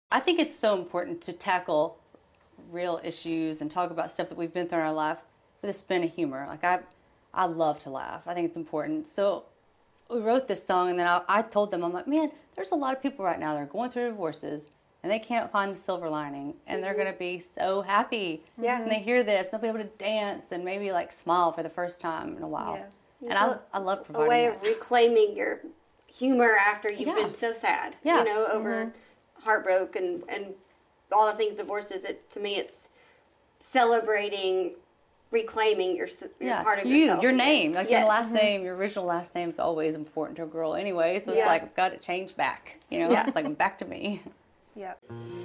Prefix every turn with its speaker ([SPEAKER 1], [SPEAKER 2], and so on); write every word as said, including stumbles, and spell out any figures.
[SPEAKER 1] I think it's so important to tackle real issues and talk about stuff that we've been through in our life with a spin of humor. Like, I I love to laugh. I think it's important. So we wrote this song, and then I, I told them, I'm like, man, there's a lot of people right now that are going through divorces, and they can't find the silver lining, and mm-hmm. they're going to be so happy
[SPEAKER 2] yeah.
[SPEAKER 1] when they hear this. They'll be able to dance and maybe, like, smile for the first time in a while. Yeah. And I, I love providing
[SPEAKER 2] a way
[SPEAKER 1] that.
[SPEAKER 2] of reclaiming your humor after you've
[SPEAKER 1] yeah.
[SPEAKER 2] been so sad,
[SPEAKER 1] yeah.
[SPEAKER 2] you know, over
[SPEAKER 1] mm-hmm.
[SPEAKER 2] heartbreak and, and all the things divorces. It, to me, it's celebrating, reclaiming your, your
[SPEAKER 1] yeah.
[SPEAKER 2] part of
[SPEAKER 1] you,
[SPEAKER 2] yourself.
[SPEAKER 1] your name. Like,
[SPEAKER 2] yes.
[SPEAKER 1] your last
[SPEAKER 2] mm-hmm.
[SPEAKER 1] name, your original last name is always important to a girl anyway, so it's
[SPEAKER 2] yeah.
[SPEAKER 1] like, got to change back, you know?
[SPEAKER 2] Yeah.
[SPEAKER 1] It's like, back to me.
[SPEAKER 3] Yep.